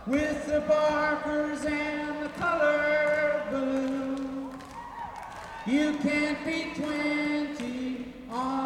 with the barkers and the colored balloon. You can't be 20 on